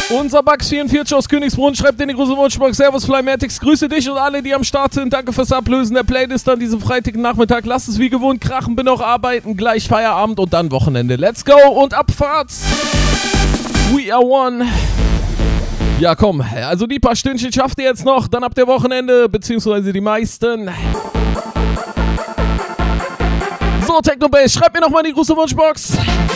Unser Bugs44 aus Königsbrunn schreibt in die große Wunschbox: Servus Flymatics, grüße dich und alle, die am Start sind. Danke fürs Ablösen der Playlist an diesem Freitagnachmittag. Lasst es wie gewohnt krachen, bin auch arbeiten, gleich Feierabend und dann Wochenende. Let's go und Abfahrts! We are one! Ja komm, also die paar Stündchen schafft ihr jetzt noch, dann habt ihr Wochenende, beziehungsweise die meisten. So, Technobase, schreibt mir nochmal in die große Wunschbox.